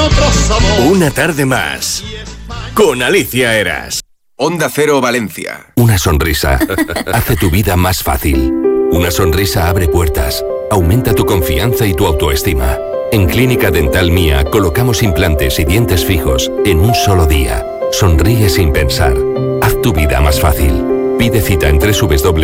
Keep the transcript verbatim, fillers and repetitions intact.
otro sabor. Una tarde más con Alicia Eras. Onda Cero Valencia. Una sonrisa hace tu vida más fácil. Una sonrisa abre puertas, aumenta tu confianza y tu autoestima. En Clínica Dental Mía colocamos implantes y dientes fijos en un solo día. Sonríe sin pensar. Haz tu vida más fácil. Pide cita en doble u doble u doble u punto